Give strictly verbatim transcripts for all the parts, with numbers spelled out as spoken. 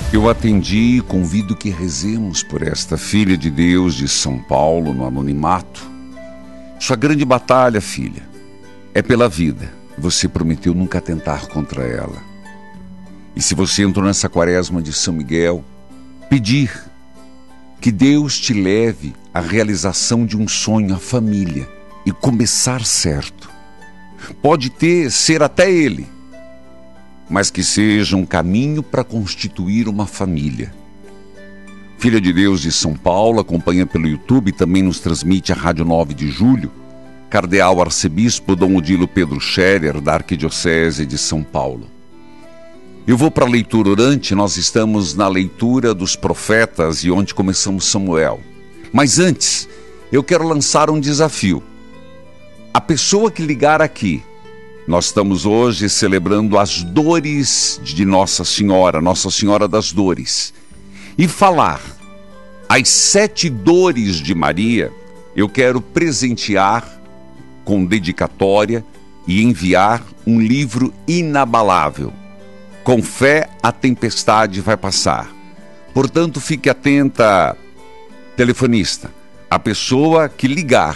Eu atendi e convido que rezemos por esta filha de Deus de São Paulo no anonimato. Sua grande batalha, filha, é pela vida. Você prometeu nunca atentar contra ela. E se você entrou nessa quaresma de São Miguel, pedir que Deus te leve à realização de um sonho, a família, e começar certo. Pode ter, ser até ele, mas que seja um caminho para constituir uma família. Filha de Deus de São Paulo, acompanha pelo YouTube e também nos transmite a Rádio nove de Julho, Cardeal Arcebispo Dom Odilo Pedro Scherer, da Arquidiocese de São Paulo. Eu vou para a leitura orante, nós estamos na leitura dos profetas e onde começamos Samuel. Mas antes, eu quero lançar um desafio. A pessoa que ligar aqui, nós estamos hoje celebrando as dores de Nossa Senhora, Nossa Senhora das Dores. E falar as sete dores de Maria, eu quero presentear com dedicatória e enviar um livro inabalável. Com fé, a tempestade vai passar. Portanto, fique atenta, telefonista. A pessoa que ligar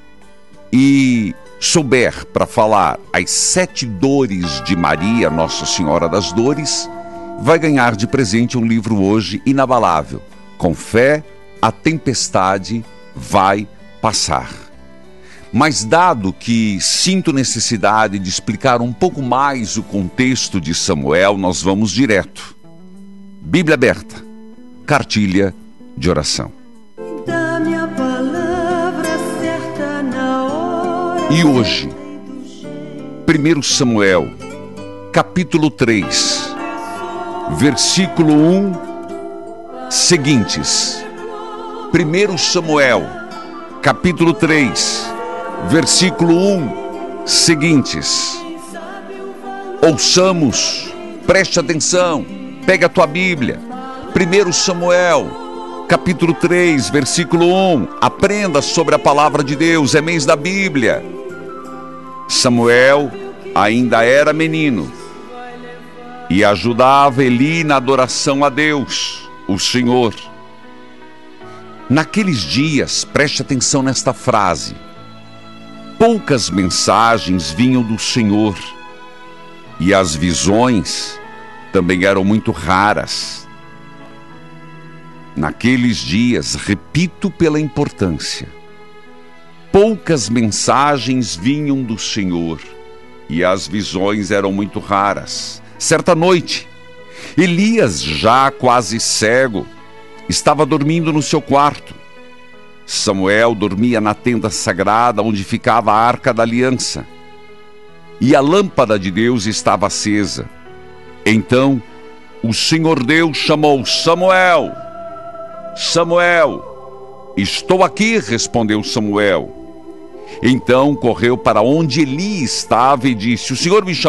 e souber para falar as sete dores de Maria, Nossa Senhora das Dores, vai ganhar de presente um livro hoje inabalável. Com fé, a tempestade vai passar. Mas dado que sinto necessidade de explicar um pouco mais o contexto de Samuel, nós vamos direto. Bíblia aberta, cartilha de oração. Dá-me a palavra certa na hora. E hoje, primeiro Samuel, capítulo três, versículo um, seguintes. primeiro Samuel, capítulo três, versículo um, seguintes. Ouçamos, preste atenção, pega a tua Bíblia. primeiro Samuel, capítulo três, versículo um. Aprenda sobre a palavra de Deus, é mês da Bíblia. Samuel ainda era menino e ajudava Eli na adoração a Deus, o Senhor. Naqueles dias, preste atenção nesta frase, poucas mensagens vinham do Senhor e as visões também eram muito raras. Naqueles dias, repito pela importância, poucas mensagens vinham do Senhor e as visões eram muito raras. Certa noite, Elias, já quase cego, estava dormindo no seu quarto. Samuel dormia na tenda sagrada onde ficava a Arca da Aliança. E a lâmpada de Deus estava acesa. Então, o Senhor Deus chamou: Samuel, Samuel. Estou aqui, respondeu Samuel. Então correu para onde Eli estava e disse: o Senhor me chamou.